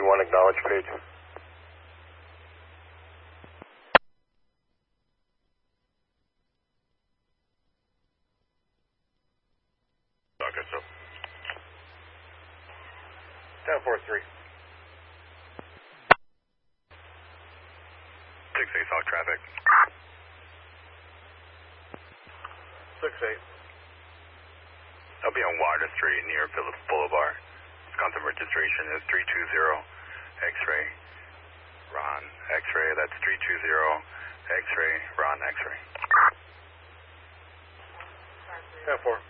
1, acknowledge page. Okay, so. 10-4-3. 6-8 South traffic. 6-8. I'll be on Water Street near Phillips Boulevard. Wisconsin registration is 320 X-ray Ron X-ray. That's 320 X-ray Ron X-ray. 10-4.